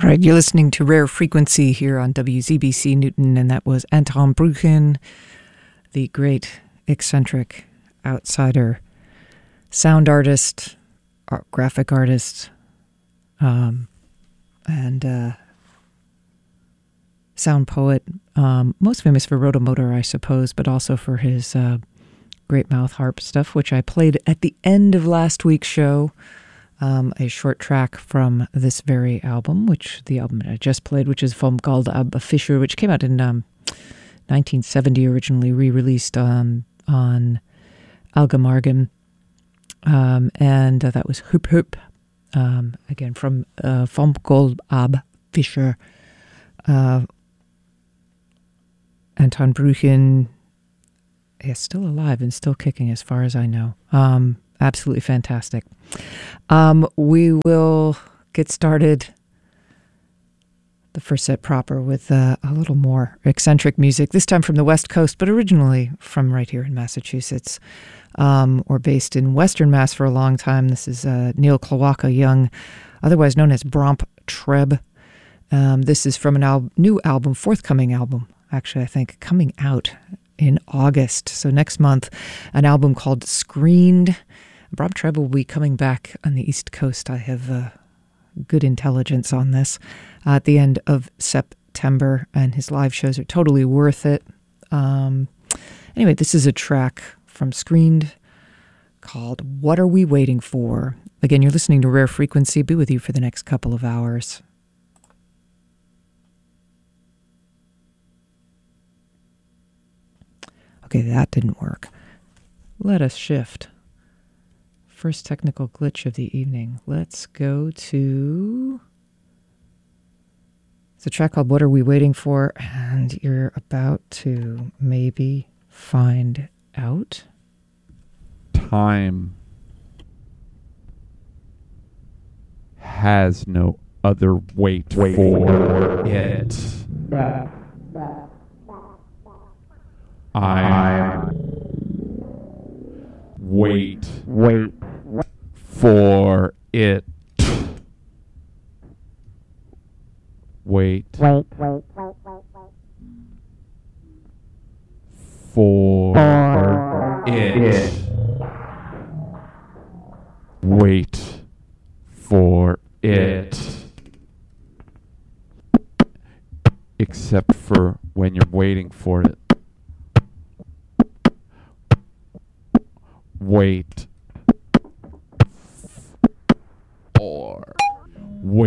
All right, you're listening to Rare Frequency here on WZBC Newton, and that was Anton Bruckhen, the great, eccentric, outsider, sound artist, graphic artist, and sound poet, most famous for Rotomotor, I suppose, but also for his great mouth harp stuff, which I played at the end of last week's show. A short track from this very album, which the album I just played, which is Vom Gold ab Fischer, which came out in 1970, originally re-released on Algemargen. And that was Hup Hup, again from Vom Gold ab Fischer. Anton Bruckhen is still alive and still kicking as far as I know. Absolutely fantastic. We will get started the first set proper with a little more eccentric music, this time from the West Coast, but originally from right here in Massachusetts, or based in Western Mass for a long time. This is Neil Klawaka Young, otherwise known as Bromp Treb. This is from a new album, forthcoming album, actually, I think, coming out in August. So next month, an album called Screened. Bromp Treb will be coming back on the East Coast. I have good intelligence on this at the end of September, and his live shows are totally worth it. Anyway, this is a track from Screened called What Are We Waiting For? Again, you're listening to Rare Frequency. Be with you for the next couple of hours. Okay, that didn't work. Let us shift. First technical glitch of the evening. Let's go to... It's a track called What Are We Waiting For? And you're about to maybe find out. Time has no other wait for it. I'm wait for it. Wait for it. Wait for it. Except for when you're waiting for it. Wait